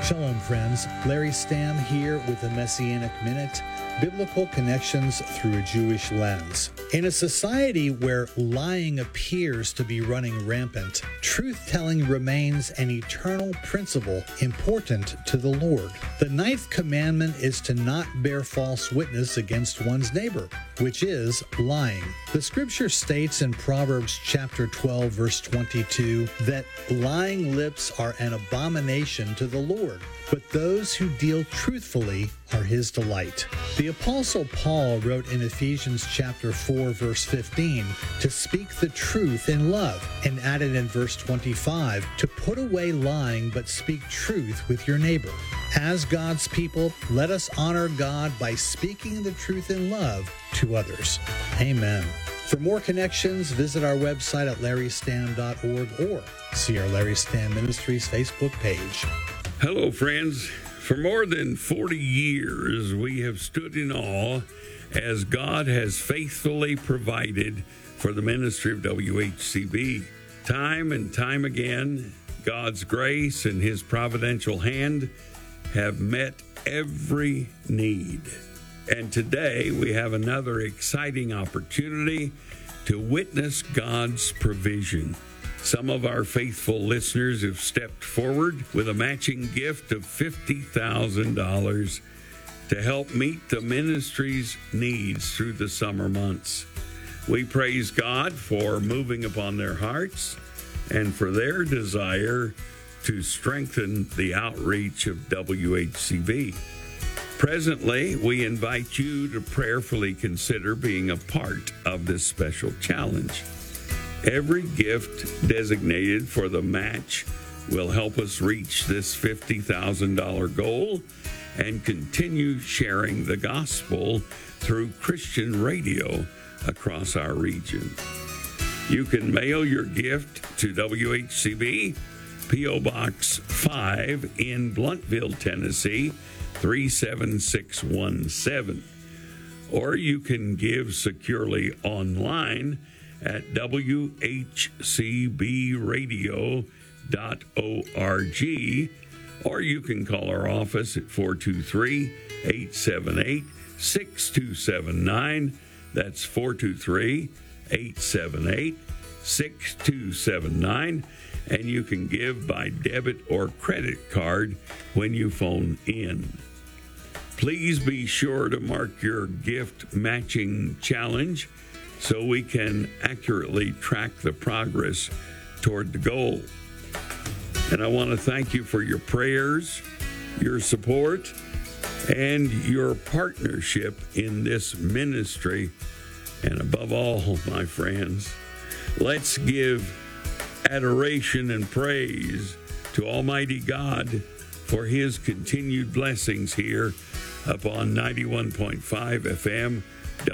Shalom, friends. Larry Stamm here with a Messianic Minute, biblical connections through a Jewish lens. In a society where lying appears to be running rampant, truth-telling remains an eternal principle important to the Lord. The 9th commandment is to not bear false witness against one's neighbor, which is lying. The scripture states in Proverbs chapter 12, verse 22, that lying lips are an abomination to the Lord, but those who deal truthfully are his delight. The Apostle Paul wrote in Ephesians chapter 4, verse 15, to speak the truth in love, and added in verse 25, to put away lying but speak truth with your neighbor. As God's people, let us honor God by speaking the truth in love to others. Amen. For more connections, visit our website at larrystamm.org or see our Larry Stamm Ministries Facebook page. Hello, friends. For more than 40 years, we have stood in awe as God has faithfully provided for the ministry of WHCB. Time and time again, God's grace and His providential hand have met every need. And today we have another exciting opportunity to witness God's provision. Some of our faithful listeners have stepped forward with a matching gift of $50,000 to help meet the ministry's needs through the summer months. We praise God for moving upon their hearts and for their desire to strengthen the outreach of WHCB. Presently, we invite you to prayerfully consider being a part of this special challenge. Every gift designated for the match will help us reach this $50,000 goal and continue sharing the gospel through Christian radio across our region. You can mail your gift to WHCB, P.O. Box 5 in Blountville, Tennessee, 37617. Or you can give securely online at whcbradio.org, or you can call our office at 423-878-6279. That's 423-878-6279. And you can give by debit or credit card when you phone in. Please be sure to mark your gift matching challenge so we can accurately track the progress toward the goal. And I want to thank you for your prayers, your support, and your partnership in this ministry. And above all, my friends, let's give adoration and praise to Almighty God for His continued blessings here upon 91.5 FM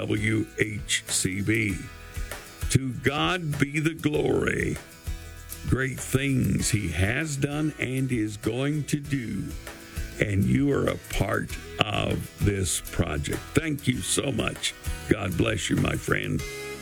WHCB. To God be the glory. Great things He has done and is going to do, and you are a part of this project. Thank you so much. God bless you, my friend.